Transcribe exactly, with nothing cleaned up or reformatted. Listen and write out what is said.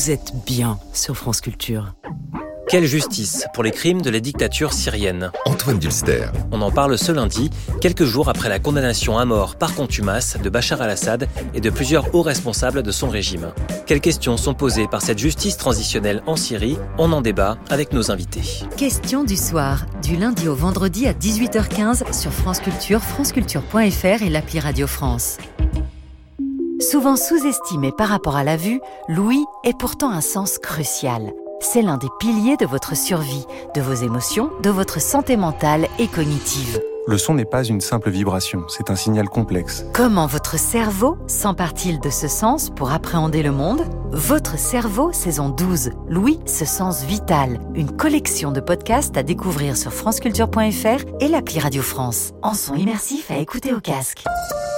vous êtes bien sur France Culture. Quelle justice pour les crimes de la dictature syrienne. Antoine Dulster. On en parle ce lundi, quelques jours après la condamnation à mort par contumace de Bachar al-Assad et de plusieurs hauts responsables de son régime. Quelles questions sont posées par cette justice transitionnelle en Syrie? On en débat avec nos invités. Questions du soir, du lundi au vendredi à dix-huit heures quinze sur France Culture, franceculture point f r et l'appli Radio France. Souvent sous-estimé par rapport à la vue, l'ouïe est pourtant un sens crucial. C'est l'un des piliers de votre survie, de vos émotions, de votre santé mentale et cognitive. Le son n'est pas une simple vibration, c'est un signal complexe. Comment votre cerveau s'empare-t-il de ce sens pour appréhender le monde ? Votre cerveau, saison douze, l'ouïe, ce sens vital. Une collection de podcasts à découvrir sur franceculture point f r et l'appli Radio France. En son immersif à écouter au casque.